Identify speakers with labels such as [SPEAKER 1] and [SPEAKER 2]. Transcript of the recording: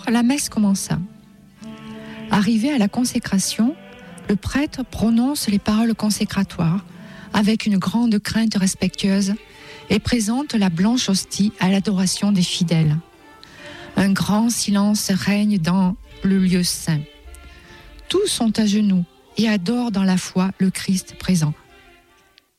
[SPEAKER 1] la messe commença. Arrivé à la consécration, le prêtre prononce les paroles consécratoires avec une grande crainte respectueuse et présente la blanche hostie à l'adoration des fidèles. Un grand silence règne dans le lieu saint. Tous sont à genoux et adorent dans la foi le Christ présent.